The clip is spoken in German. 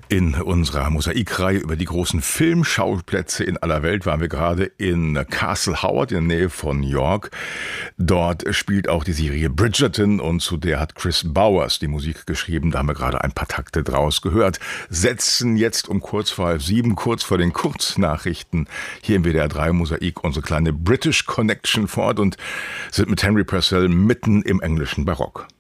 In unserer Mosaikreihe über die großen Filmschauplätze in aller Welt waren wir gerade in Castle Howard in der Nähe von York. Dort spielt auch die Serie Bridgerton und zu der hat Chris Bowers die Musik geschrieben. Da haben wir gerade ein paar Takte draus gehört. Setzen jetzt um kurz vor 6:30, kurz vor den Kurznachrichten hier im WDR 3 Mosaik unsere kleine British Connection fort und sind mit Henry Purcell mitten im englischen Barock.